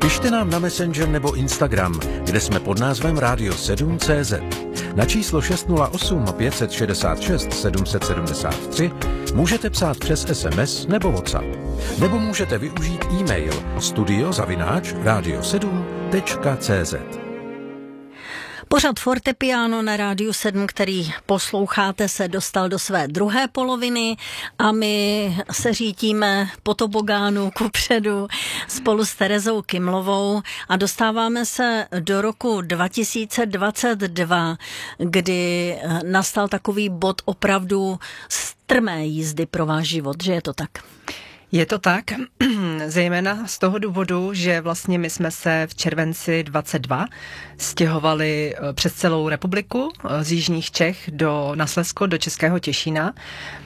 Pište nám na Messenger nebo Instagram, kde jsme pod názvem Radio7.cz. Na číslo 608 566 773 můžete psát přes SMS nebo WhatsApp. Nebo můžete využít e-mail studio@radio7.cz. Pořad Fortepiano na Rádiu 7, který posloucháte, se dostal do své druhé poloviny a my se řítíme po tobogánu kupředu spolu s Terezou Kymlovou a dostáváme se do roku 2022, kdy nastal takový bod opravdu strmé jízdy pro váš život, že je to tak? Je to tak, zejména z toho důvodu, že vlastně my jsme se v červenci 22 stěhovali přes celou republiku z jižních Čech na Slezsko, do Českého Těšína,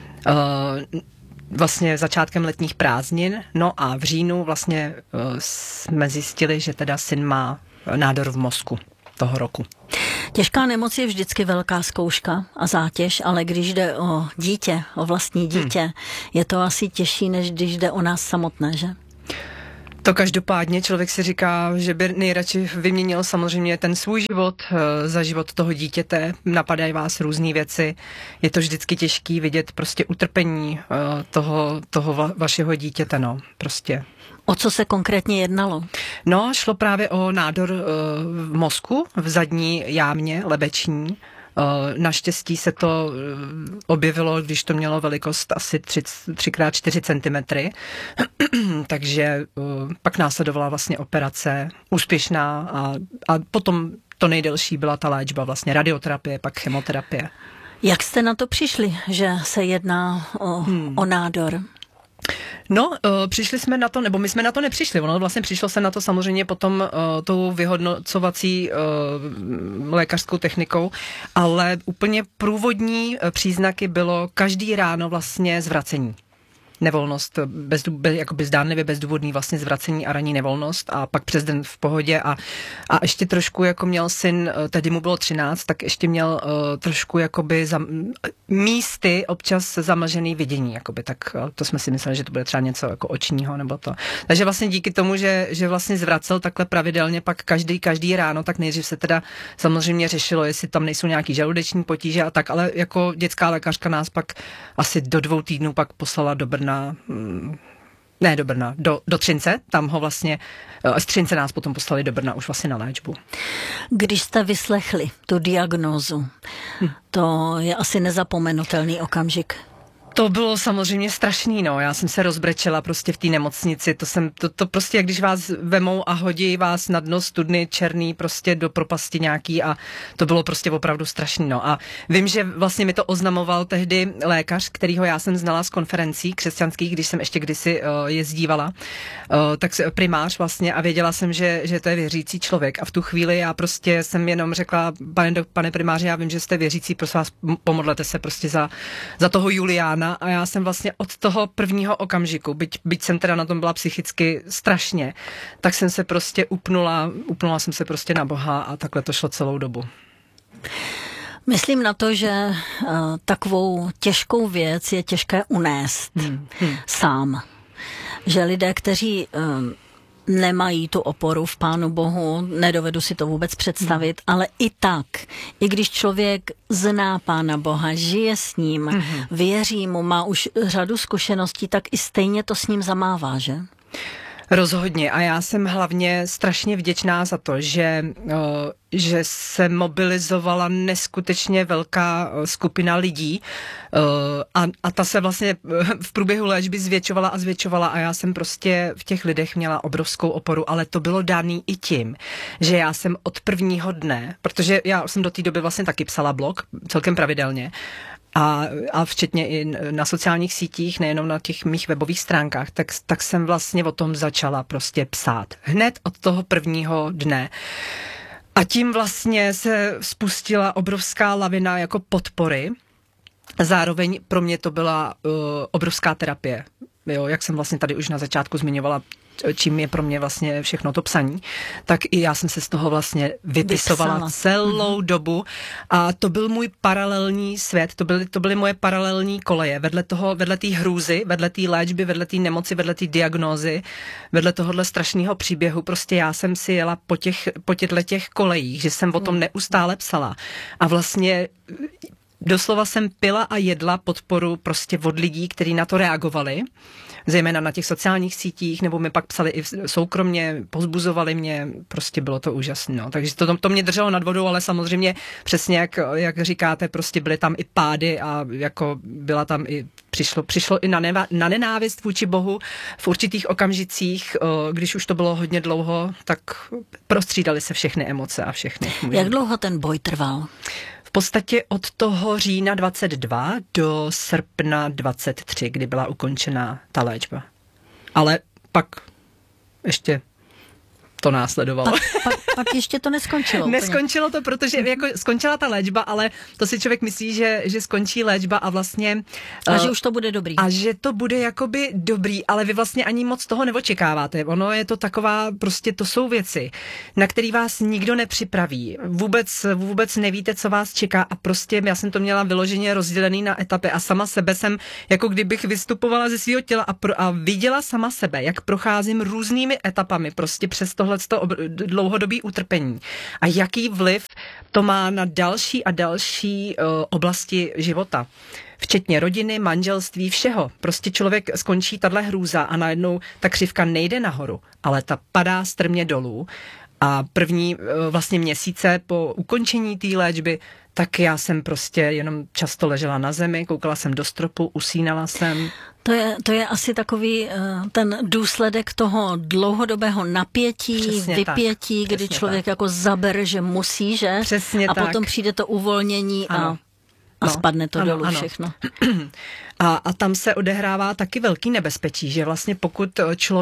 vlastně začátkem letních prázdnin, no a v říjnu vlastně jsme zjistili, že teda syn má nádor v mozku toho roku. Těžká nemoc je vždycky velká zkouška a zátěž, ale když jde o dítě, o vlastní dítě, je to asi těžší, než když jde o nás samotné, že? To každopádně člověk si říká, že by nejradši vyměnil samozřejmě ten svůj život za život toho dítěte. Napadají vás různé věci. Je to vždycky těžký vidět prostě utrpení toho vašeho dítěte, no, prostě. O co se konkrétně jednalo? No, šlo právě o nádor v mozku, v zadní jámě lebeční. Naštěstí se to objevilo, když to mělo velikost asi 3x4 cm. Takže pak následovala vlastně operace úspěšná a potom to nejdelší byla ta léčba, vlastně radioterapie, pak chemoterapie. Jak jste na to přišli, že se jedná o nádor? No, přišli jsme na to, nebo my jsme na to nepřišli, ono vlastně přišlo se na to samozřejmě potom tou vyhodnocovací lékařskou technikou, ale úplně průvodní příznaky bylo každý ráno vlastně zvracení. Nevolnost, jakoby zdánlivě bezdůvodný vlastně zvracení a ranní nevolnost a pak přes den v pohodě a ještě trošku jako měl syn, tehdy mu bylo 13, tak ještě měl trošku jakoby místy občas zamlžený vidění, jakoby, tak to jsme si mysleli, že to bude třeba něco jako očního nebo to. Takže vlastně díky tomu, že vlastně zvracel takhle pravidelně pak každý ráno, tak nejdřív se teda samozřejmě řešilo, jestli tam nejsou nějaký žaludeční potíže a tak, ale jako dětská lékařka nás pak asi do 2 týdnů pak poslala do Brna, do Třince, tam ho vlastně, z Třince nás potom poslali do Brna už vlastně na léčbu. Když jste vyslechli tu diagnózu, to je asi nezapomenutelný okamžik. To bylo samozřejmě strašný, no. Já jsem se rozbrečela prostě v té nemocnici. To prostě, jak když vás vemou a hodí vás na dno studny černý prostě do propasti nějaký a to bylo prostě opravdu strašný, no. A vím, že vlastně mi to oznamoval tehdy lékař, kterýho já jsem znala z konferencí křesťanských, když jsem ještě kdysi jezdívala, tak primář vlastně a věděla jsem, že to je věřící člověk a v tu chvíli já prostě jsem jenom řekla, pane primáři, já vím, že jste věřící, prosím vás, pomodlete se prostě za toho Juliána. A já jsem vlastně od toho prvního okamžiku, byť jsem teda na tom byla psychicky strašně, tak jsem se prostě upnula jsem se prostě na Boha a takhle to šlo celou dobu. Myslím na to, že takovou těžkou věc je těžké unést sám. Že lidé, kteří nemají tu oporu v Pánu Bohu, nedovedu si to vůbec představit, ale i tak, i když člověk zná Pána Boha, žije s ním, věří mu, má už řadu zkušeností, tak i stejně to s ním zamává, že? Rozhodně a já jsem hlavně strašně vděčná za to, že se mobilizovala neskutečně velká skupina lidí a ta se vlastně v průběhu léčby zvětšovala a já jsem prostě v těch lidech měla obrovskou oporu, ale to bylo daný i tím, že já jsem od prvního dne, protože já jsem do té doby vlastně taky psala blog celkem pravidelně, a včetně i na sociálních sítích, nejenom na těch mých webových stránkách, tak jsem vlastně o tom začala prostě psát. Hned od toho prvního dne. A tím vlastně se spustila obrovská lavina jako podpory. Zároveň pro mě to byla obrovská terapie. Jo, jak jsem vlastně tady už na začátku zmiňovala, čím je pro mě vlastně všechno to psaní, tak i já jsem se z toho vlastně vypisovala celou dobu a to byl můj paralelní svět, to byly moje paralelní koleje, vedle té hrůzy, vedle té léčby, vedle té nemoci, vedle té diagnózy, vedle tohohle strašného příběhu, prostě já jsem si jela po těch kolejích, že jsem o tom neustále psala a vlastně doslova jsem pila a jedla podporu prostě od lidí, kteří na to reagovali, zejména na těch sociálních sítích, nebo mi pak psali i soukromně, povzbuzovali mě, prostě bylo to úžasné. No. Takže to mě drželo nad vodou, ale samozřejmě přesně jak říkáte, prostě byly tam i pády a jako byla tam i přišlo i na nenávist vůči Bohu v určitých okamžicích, když už to bylo hodně dlouho, tak prostřídaly se všechny emoce a všechny. Jak dlouho ten boj trval? V podstatě od toho října 22 do srpna 23, kdy byla ukončena ta léčba. Ale pak ještě to následovalo. Pak ještě to neskončilo. Neskončilo to, protože jako skončila ta léčba, ale to si člověk myslí, že skončí léčba a vlastně... A že už to bude dobrý. A že to bude jakoby dobrý, ale vy vlastně ani moc toho neočekáváte. Ono je to taková, prostě to jsou věci, na který vás nikdo nepřipraví. Vůbec nevíte, co vás čeká a prostě já jsem to měla vyloženě rozdělený na etapy a sama sebe jsem, jako kdybych vystupovala ze svého těla a viděla sama sebe, jak procházím různými etapami prostě přes tohleto dlouhodobý utrpení. A jaký vliv to má na další a další oblasti života. Včetně rodiny, manželství, všeho. Prostě člověk skončí tahle hrůza a najednou ta křivka nejde nahoru, ale ta padá strmě dolů. A první vlastně měsíce po ukončení té léčby, tak já jsem prostě jenom často ležela na zemi, koukala jsem do stropu, usínala jsem. To je asi takový ten důsledek toho dlouhodobého napětí, přesně vypětí, tak, kdy člověk tak. Jako zabere, že musí, že? Přesně a tak. potom přijde to uvolnění a spadne to dolů všechno. A tam se odehrává taky velký nebezpečí, že vlastně pokud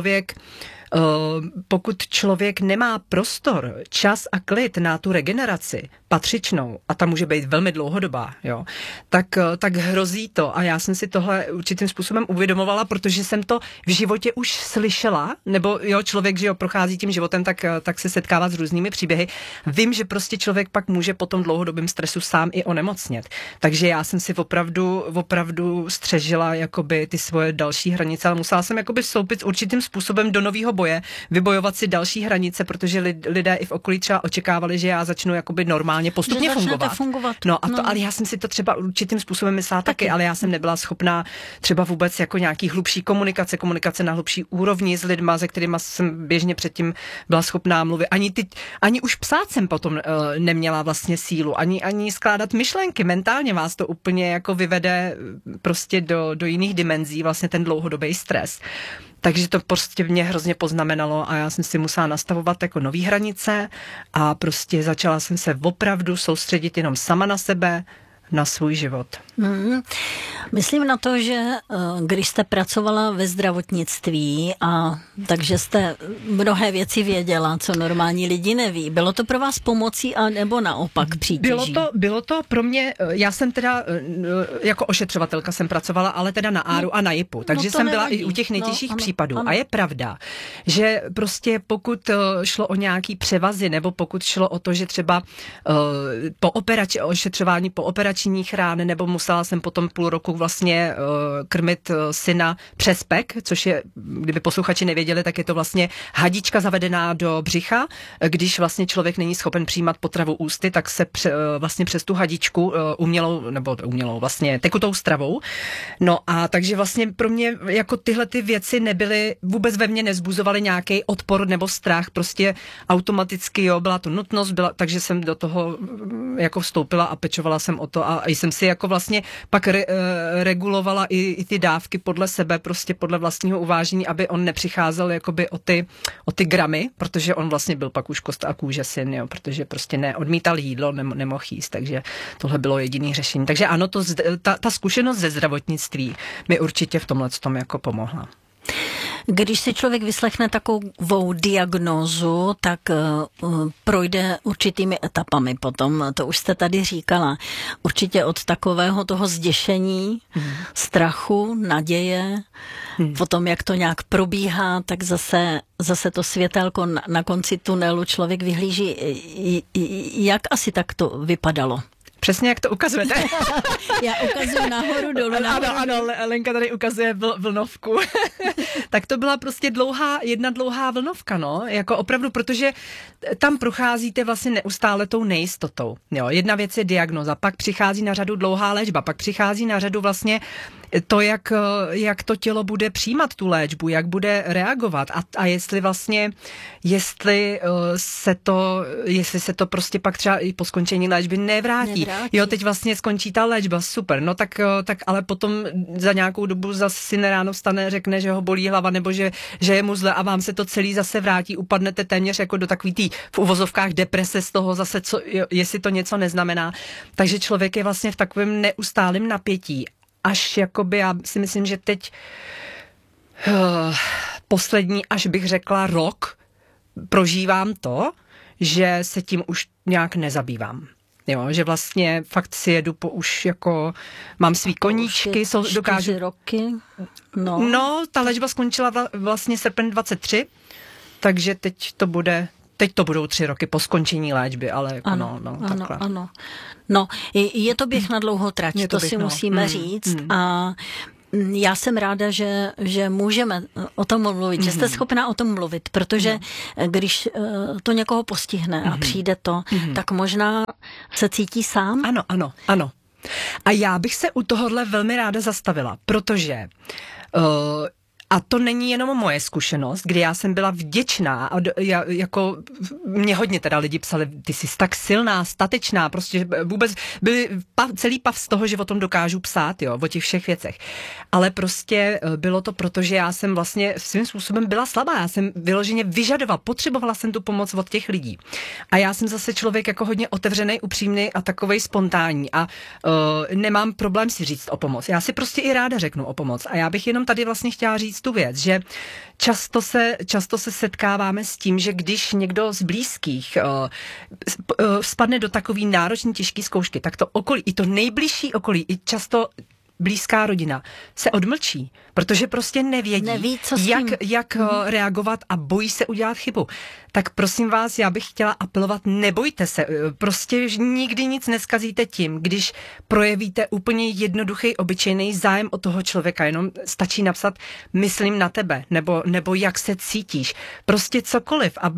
člověk nemá prostor, čas a klid na tu regeneraci patřičnou, a ta může být velmi dlouhodobá, jo, tak hrozí to. A já jsem si tohle určitým způsobem uvědomovala, protože jsem to v životě už slyšela, nebo jo, člověk, že jo, prochází tím životem, tak se setkává s různými příběhy. Vím, že prostě člověk pak může po tom dlouhodobém stresu sám i onemocnět. Takže já jsem si opravdu střežila jakoby ty svoje další hranice, ale musela jsem jakoby vstoupit určitým způsobem do nového boje, vybojovat si další hranice, protože lidé i v okolí třeba očekávali, že já začnu jakoby normálně postupně fungovat. Ale já jsem si to třeba určitým způsobem myslela taky, ale já jsem nebyla schopná třeba vůbec jako nějaký hlubší komunikace na hlubší úrovni s lidma, se kterými jsem běžně předtím byla schopná mluvit. Ani už psát jsem potom neměla vlastně sílu, ani skládat myšlenky. Mentálně vás to úplně jako vyvede prostě do jiných dimenzí, vlastně ten dlouhodobý stres. Takže to prostě mě hrozně poznamenalo a já jsem si musela nastavovat jako nový hranice a prostě začala jsem se opravdu soustředit jenom sama na sebe, na svůj život. Myslím na to, že když jste pracovala ve zdravotnictví a takže jste mnohé věci věděla, co normální lidi neví. Bylo to pro vás pomocí a nebo naopak přítěží? Bylo to pro mě, já jsem teda jako ošetřovatelka jsem pracovala, ale teda na ARU a na JIPu, takže jsem byla i u těch nejtěžších případů. Ano. A je pravda, že prostě pokud šlo o nějaký převazy, nebo pokud šlo o to, že třeba ošetřování po operačních rán, nebo musela jsem potom půl roku vlastně krmit syna přes PEK, což je, kdyby posluchači nevěděli, tak je to vlastně hadička zavedená do břicha. Když vlastně člověk není schopen přijímat potravu ústy, tak se vlastně přes tu hadičku umělou vlastně tekutou stravou. No a takže vlastně pro mě jako tyhle ty věci nebyly, vůbec ve mně nezbuzovaly nějaký odpor nebo strach, prostě automaticky, byla to nutnost, takže jsem do toho jako vstoupila a pečovala jsem o to a jsem si jako vlastně pak regulovala i ty dávky podle sebe, prostě podle vlastního uvážení, aby on nepřicházel jakoby o ty gramy, protože on vlastně byl pak už kost a kůže syn, jo, protože prostě neodmítal jídlo, nemohl jíst, takže tohle bylo jediný řešení. Takže ano, ta zkušenost ze zdravotnictví mi určitě v tomhle tom jako pomohla. Když si člověk vyslechne takovou diagnózu, tak projde určitými etapami potom. To už jste tady říkala. Určitě od takového toho zděšení, strachu, naděje, potom jak to nějak probíhá, tak zase to světelko na konci tunelu člověk vyhlíží. Jak asi tak to vypadalo? Přesně jak to ukazujete. Já ukazuju nahoru, dolů. Ano, Lenka tady ukazuje vlnovku. Tak to byla prostě jedna dlouhá vlnovka, no. Jako opravdu, protože tam procházíte vlastně neustále tou nejistotou. Jo, jedna věc je diagnoza, pak přichází na řadu dlouhá léčba, pak přichází na řadu vlastně to, jak to tělo bude přijímat tu léčbu, jak bude reagovat a jestli se to prostě pak třeba i po skončení léčby nevrátí. Jo, teď vlastně skončí ta léčba, super, no tak ale potom za nějakou dobu zase si ráno vstane, řekne, že ho bolí hlava nebo že je mu zle a vám se to celý zase vrátí, upadnete téměř jako do takový tý v uvozovkách deprese z toho zase, jestli to něco neznamená. Takže člověk je vlastně v takovém neustálém napětí. Až jakoby, já si myslím, že teď poslední, až bych řekla rok, prožívám to, že se tím už nějak nezabývám. Jo, že vlastně fakt si jedu už jako, mám svý koníčky, dokážu... 4 roky? No, ta léčba skončila vlastně srpen 23, takže teď to budou 3 roky po skončení léčby, ale jako takhle. Ano. No, je to běh na dlouhou trať, to si musíme říct a já jsem ráda, že můžeme o tom mluvit, že jste schopná o tom mluvit, protože když to někoho postihne a přijde to, tak možná se cítí sám. Ano. A já bych se u tohohle velmi ráda zastavila, protože a to není jenom moje zkušenost, kdy já jsem byla vděčná a jako mě hodně teda lidi psali, ty jsi tak silná, statečná, prostě vůbec byli celý pav z toho, že o tom dokážu psát, jo, o těch všech věcech. Ale prostě bylo to proto, že já jsem vlastně svým způsobem byla slabá, já jsem vyloženě potřebovala jsem tu pomoc od těch lidí. A já jsem zase člověk jako hodně otevřený, upřímný a takovej spontánní a nemám problém si říct o pomoc. Já si prostě i ráda řeknu o pomoc a já bych jenom tady vlastně chtěla říct tu věc, že často se setkáváme s tím, že když někdo z blízkých spadne do takový náročný těžký zkoušky, tak to okolí, i to nejbližší okolí, i často blízká rodina se odmlčí, protože prostě neví jak reagovat a bojí se udělat chybu. Tak prosím vás, já bych chtěla apelovat, nebojte se, prostě nikdy nic neskazíte tím, když projevíte úplně jednoduchý, obyčejný zájem o toho člověka, jenom stačí napsat myslím na tebe, nebo jak se cítíš, prostě cokoliv a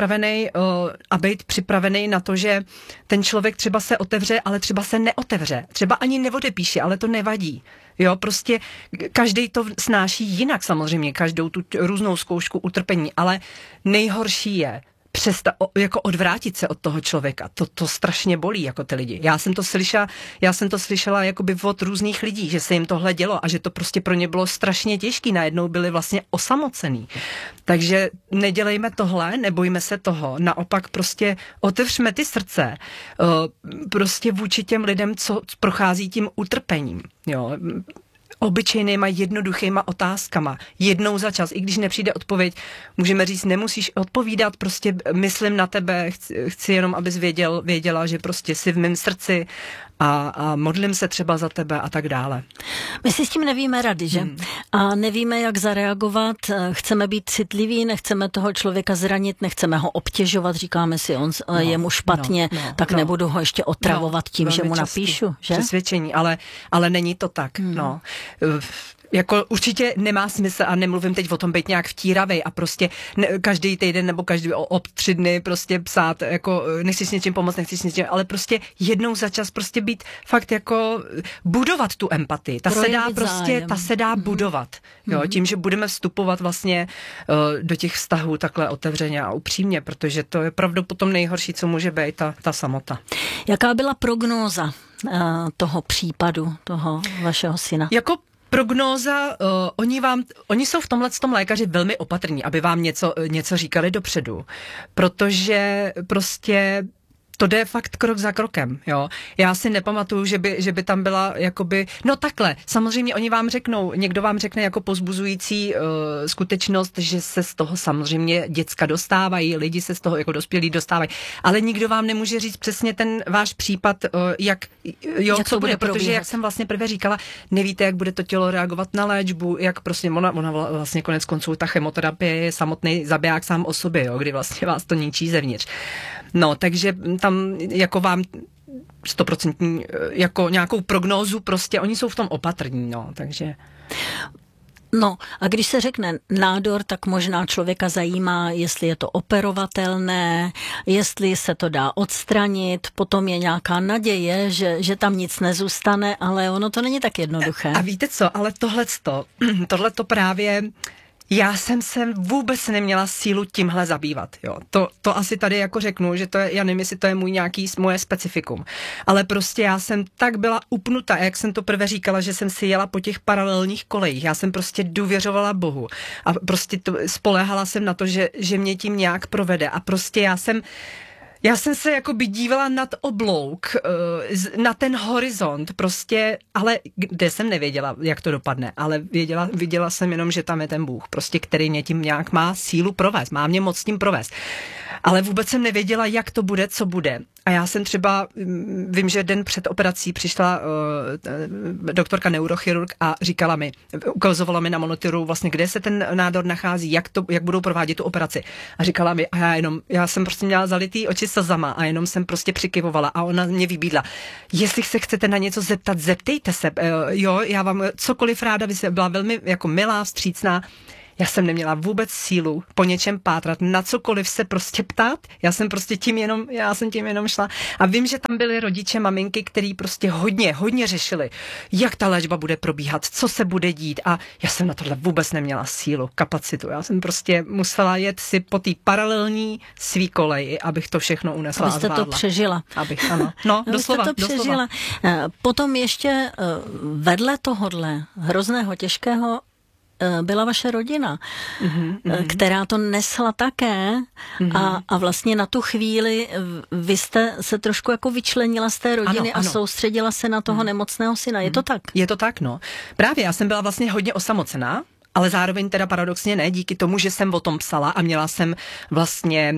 být připravený na to, že ten člověk třeba se otevře, ale třeba se neotevře, třeba ani neodepíše, ale to nevadí. Jo, prostě každý to snáší jinak samozřejmě, každou tu různou zkoušku utrpení, ale nejhorší je jako odvrátit se od toho člověka. To strašně bolí, jako ty lidi. Já jsem to slyšela jakoby od různých lidí, že se jim tohle dělo a že to prostě pro ně bylo strašně těžký. Najednou byli vlastně osamocený. Takže nedělejme tohle, nebojme se toho. Naopak prostě otevřme ty srdce prostě vůči těm lidem, co prochází tím utrpením. Jo. Obyčejnýma jednoduchýma otázkama. Jednou za čas, i když nepřijde odpověď, můžeme říct, nemusíš odpovídat, prostě myslím na tebe, chci jenom, abys věděla, že prostě jsi v mém srdci a modlím se třeba za tebe a tak dále. My si s tím nevíme rady, že? A nevíme, jak zareagovat, chceme být citliví, nechceme toho člověka zranit, nechceme ho obtěžovat, říkáme si, je mu špatně, tak nebudu ho ještě otravovat tím, že mu napíšu, že? Přesvědčení, ale není to tak, no. Jako určitě nemá smysl a nemluvím teď o tom být nějak vtíravej a prostě každý týden nebo každý 3 dny prostě psát, jako nechci s něčím pomoct, ale prostě jednou za čas prostě být fakt jako budovat tu empatii. Ta se dá budovat. Jo, tím, že budeme vstupovat vlastně do těch vztahů takhle otevřeně a upřímně, protože to je opravdu potom nejhorší, co může být ta samota. Jaká byla prognóza toho případu, toho vašeho syna? Jako prognóza, oni jsou v tomhle lékaři velmi opatrní, aby vám něco říkali dopředu, protože prostě to jde fakt krok za krokem, jo. Já si nepamatuju, že by tam byla jakoby, no takhle, samozřejmě oni vám řeknou, někdo vám řekne jako povzbuzující skutečnost, že se z toho samozřejmě děcka dostávají, lidi se z toho jako dospělí dostávají, ale nikdo vám nemůže říct přesně ten váš případ, jak co bude, protože jak jsem vlastně prvé říkala, nevíte, jak bude to tělo reagovat na léčbu, jak prostě ona vlastně konec konců ta chemoterapie je samotný zabiják sám o sobě, jo, kdy vlastně vás to ničí zevnitř. No, takže tam jako vám 100% jako nějakou prognózu, prostě oni jsou v tom opatrní, no, takže... No a když se řekne nádor, tak možná člověka zajímá, jestli je to operovatelné, jestli se to dá odstranit, potom je nějaká naděje, že tam nic nezůstane, ale ono to není tak jednoduché. A víte co, ale tohleto právě... Já jsem se vůbec neměla sílu tímhle zabývat, jo. To asi tady jako řeknu, že to je, já nevím, jestli to je moje specifikum, ale prostě já jsem tak byla upnutá, jak jsem to prvé říkala, že jsem si jela po těch paralelních kolejích, já jsem prostě důvěřovala Bohu a prostě spoléhala jsem na to, že mě tím nějak provede a prostě já jsem se jakoby dívala nad oblouk, na ten horizont prostě, ale kde jsem nevěděla, jak to dopadne, ale viděla jsem jenom, že tam je ten Bůh, prostě, který mě tím nějak má sílu provést, má mě moc tím provést. Ale vůbec jsem nevěděla, jak to bude, co bude. A já jsem třeba, vím, že den před operací přišla doktorka neurochirurg a říkala mi, ukazovala mi na monitoru vlastně, kde se ten nádor nachází, jak budou provádět tu operaci. A říkala mi, a já jsem prostě měla zalitý oči slzama a jenom jsem prostě přikyvovala a ona mě vybídla. Jestli se chcete na něco zeptat, zeptejte se. Jo, já vám cokoliv ráda, vy jste byla velmi jako milá, vstřícná. Já jsem neměla vůbec sílu po něčem pátrat, na cokoliv se prostě ptát. Já jsem tím jenom šla. A vím, že tam byly rodiče, maminky, který prostě hodně řešili, jak ta léčba bude probíhat, co se bude dít. A já jsem na tohle vůbec neměla sílu, kapacitu. Já jsem prostě musela jet si po té paralelní svý koleji, abych to všechno unesla a zvládla. Abyste to přežila. Ano. No, doslova. Potom ještě vedle tohodle hrozného, těžkého byla vaše rodina, která to nesla také a vlastně na tu chvíli vy jste se trošku jako vyčlenila z té rodiny a soustředila se na toho nemocného syna. Je to tak? Je to tak, no. Právě já jsem byla vlastně hodně osamocená, ale zároveň teda paradoxně ne, díky tomu, že jsem o tom psala a měla jsem vlastně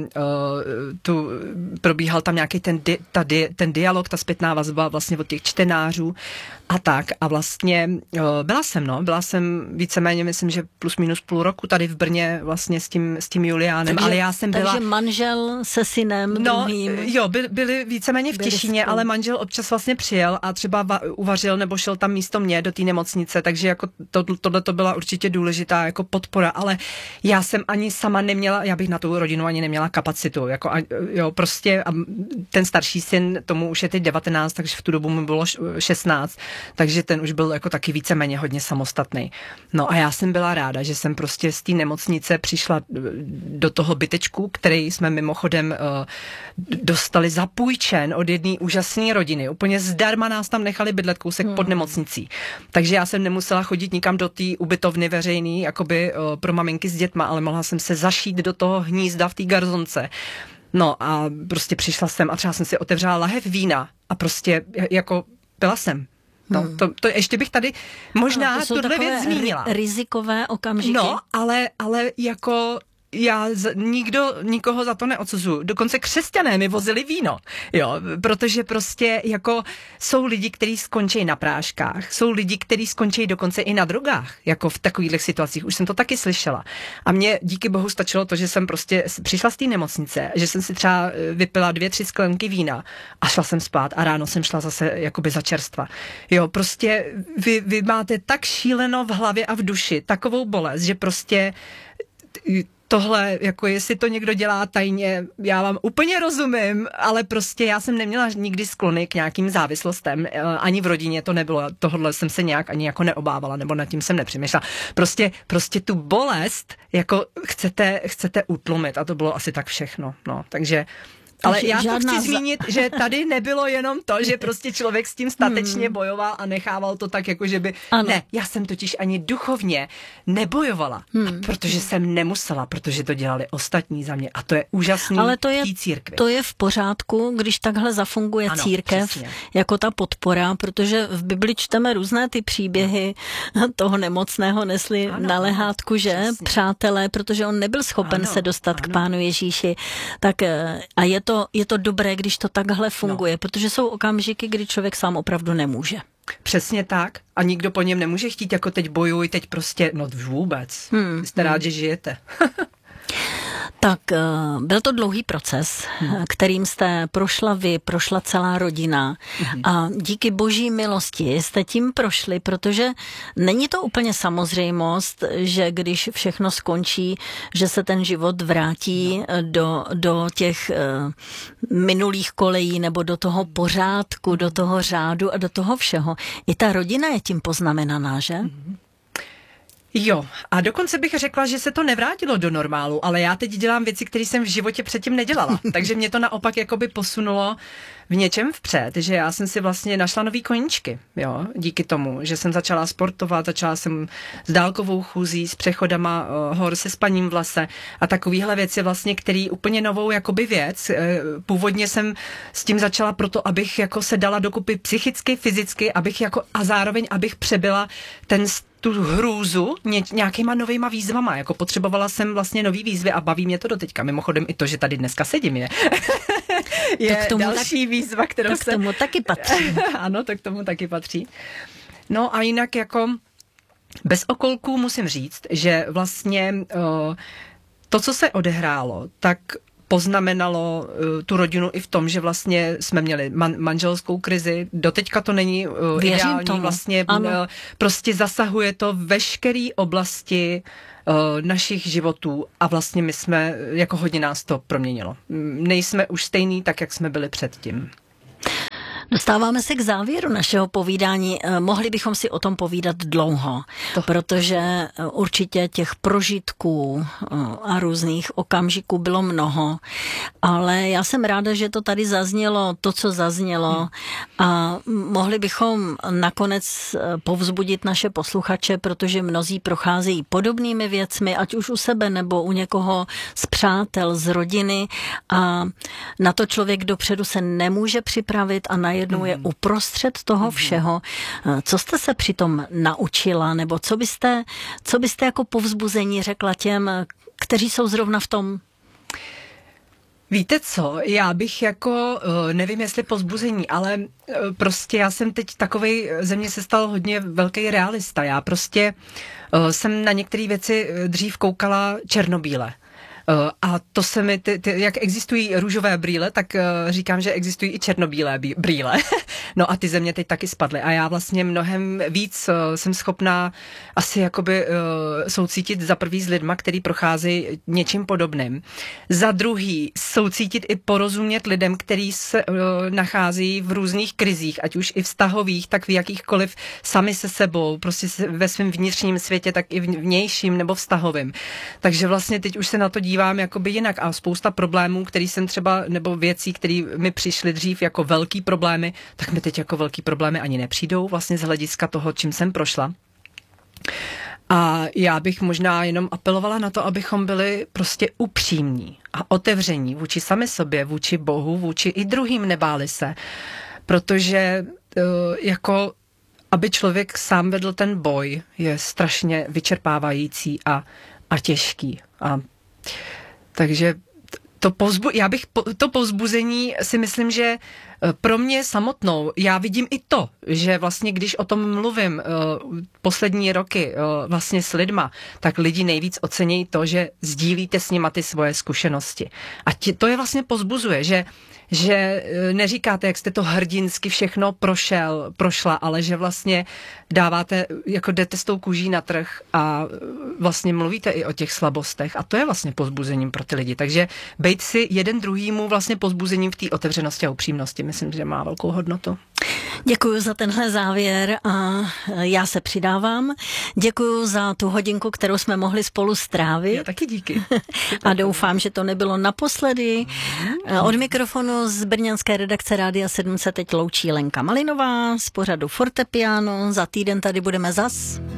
probíhal tam nějaký ten dialog, ta zpětná vazba vlastně od těch čtenářů a tak a vlastně byla jsem víceméně, myslím, že plus minus půl roku tady v Brně vlastně s tím Juliánem, ale já jsem byla... Takže manžel se synem druhým... Jo, byli víceméně v Těšíně, ale manžel občas vlastně přijel a třeba uvařil nebo šel tam místo mě do té nemocnice, takže jako tohle to byla určitě důležitá jako podpora, ale já jsem ani sama neměla, já bych na tu rodinu ani neměla kapacitu, jako prostě a ten starší syn, tomu už je teď 19, takže v tu dobu mu bylo 16, takže ten už byl jako taky víceméně hodně samostatný. No a já jsem byla ráda, že jsem prostě z té nemocnice přišla do toho bytečku, který jsme mimochodem dostali zapůjčen od jedné úžasné rodiny. Úplně zdarma nás tam nechali bydlet kousek pod nemocnicí. Takže já jsem nemusela chodit nikam do té ubytovny veřejný, jakoby pro maminky s dětma, ale mohla jsem se zašít do toho hnízda v té garzonce. No a prostě přišla jsem a třeba jsem si otevřela lahev vína a prostě jako byla jsem. No, to ještě bych tady možná tuhle věc zmínila. Rizikové okamžiky. No, ale jako nikoho za to neodsuzuju. Dokonce křesťané mi vozili víno, jo, protože prostě jako jsou lidi, kteří skončí na práškách, jsou lidi, kteří skončí dokonce i na drogách, jako v takových situacích. Už jsem to taky slyšela. A mě díky bohu stačilo to, že jsem prostě přišla z té nemocnice, že jsem si třeba vypila 2-3 sklenky vína a šla jsem spát a ráno jsem šla zase jakoby za čerstva. Jo, prostě vy máte tak šíleno v hlavě a v duši takovou bolest, že prostě tohle, jako jestli to někdo dělá tajně, já vám úplně rozumím, ale prostě já jsem neměla nikdy sklony k nějakým závislostem, ani v rodině to nebylo, tohle jsem se nějak ani jako neobávala, nebo nad tím jsem nepřemýšlela. Prostě tu bolest jako chcete utlumit a to bylo asi tak všechno, no, takže Ale já to chci zmínit, že tady nebylo jenom to, že prostě člověk s tím statečně bojoval a nechával to tak, jako že by... Ano. Ne, já jsem totiž ani duchovně nebojovala, protože jsem nemusela, protože to dělali ostatní za mě a to je úžasný. Ale to je v pořádku, když takhle zafunguje církev přesně. Jako ta podpora, protože v Bibli čteme různé ty příběhy toho nemocného nesli na lehátku, že? Přesně. Přátelé, protože on nebyl schopen se dostat k Pánu Ježíši. Tak a je to dobré, když to takhle funguje, protože jsou okamžiky, kdy člověk sám opravdu nemůže. Přesně tak. A nikdo po něm nemůže chtít, jako teď bojuj, teď prostě, no vůbec. Jste rád, že žijete. Tak byl to dlouhý proces, kterým jste prošla vy, prošla celá rodina a díky boží milosti jste tím prošli, protože není to úplně samozřejmost, že když všechno skončí, že se ten život vrátí do těch minulých kolejí nebo do toho pořádku, do toho řádu a do toho všeho. I ta rodina je tím poznamenaná, že? Jo, a dokonce bych řekla, že se to nevrátilo do normálu, ale já teď dělám věci, které jsem v životě předtím nedělala. Takže mě to naopak jakoby posunulo v něčem vpřed, že já jsem si vlastně našla nový koníčky, jo, díky tomu, že jsem začala sportovat, začala jsem s dálkovou chůzí, s přechodama hor, se spaním v lese a takovýhle věci vlastně, který úplně novou jakoby věc. Původně jsem s tím začala proto, abych jako se dala dokupy psychicky, fyzicky, abych jako a zároveň, abych přebyla tu hrůzu nějakýma novýma výzvama, jako potřebovala jsem vlastně nový výzvy a baví mě to doteďka. Mimochodem i to, že tady dneska sedím je k tomu další výzva, kterou k tomu taky patří. Ano, to k tomu taky patří. No a jinak jako bez okolků musím říct, že vlastně to, co se odehrálo, tak poznamenalo tu rodinu i v tom, že vlastně jsme měli manželskou krizi. Doteďka to není ideální. Tomu. Vlastně prostě zasahuje to veškeré oblasti našich životů a vlastně my jsme, jako hodně nás to proměnilo. Nejsme už stejný tak, jak jsme byli předtím. Dostáváme se k závěru našeho povídání. Mohli bychom si o tom povídat dlouho, protože určitě těch prožitků a různých okamžiků bylo mnoho, ale já jsem ráda, že to tady zaznělo, to, co zaznělo a mohli bychom nakonec povzbudit naše posluchače, protože mnozí procházejí podobnými věcmi, ať už u sebe nebo u někoho z přátel, z rodiny a na to člověk dopředu se nemůže připravit a najednou je uprostřed toho všeho. Co jste se přitom naučila, nebo co byste jako povzbuzení řekla těm, kteří jsou zrovna v tom? Víte co, já bych jako, nevím jestli povzbuzení, ale prostě já jsem teď takovej, ze mě se stal hodně velký realista. Já prostě jsem na některé věci dřív koukala černobíle. A to se mi, jak existují růžové brýle, tak říkám, že existují i černobílé brýle. No a ty ze mě teď taky spadly. A já vlastně mnohem víc jsem schopná asi jakoby soucítit za prvý s lidma, který procházejí něčím podobným. Za druhý soucítit i porozumět lidem, který se nacházejí v různých krizích, ať už i vztahových, tak v jakýchkoliv sami se sebou, prostě ve svém vnitřním světě, tak i vnějším nebo vztahovým. Takže vlastně teď už se na to dívám jakoby jinak a spousta problémů, který jsem třeba, nebo věcí, které mi přišly dřív jako velký problémy, tak mi teď jako velký problémy ani nepřijdou vlastně z hlediska toho, čím jsem prošla. A já bych možná jenom apelovala na to, abychom byli prostě upřímní a otevření vůči sami sobě, vůči Bohu, vůči i druhým, nebáli se. Protože jako aby člověk sám vedl ten boj, je strašně vyčerpávající a těžký. Takže to povzbuzení si myslím, že pro mě samotnou, já vidím i to, že vlastně když o tom mluvím poslední roky vlastně s lidma, tak lidi nejvíc ocenějí to, že sdílíte s nima ty svoje zkušenosti. A to je vlastně povzbuzuje, že neříkáte, jak jste to hrdinsky všechno prošla, ale že vlastně dáváte, jako jdete s tou kůží na trh a vlastně mluvíte i o těch slabostech a to je vlastně povzbuzením pro ty lidi. Takže bejt si jeden druhýmu vlastně povzbuzením v té otevřenosti a upřímnosti, myslím, že má velkou hodnotu. Děkuji za tenhle závěr a já se přidávám. Děkuji za tu hodinku, kterou jsme mohli spolu strávit. Já taky díky. A doufám, že to nebylo naposledy. Od mikrofonu z brněnské redakce Rádia 7 se teď loučí Lenka Malinová z pořadu Fortepiano. Za týden tady budeme zas.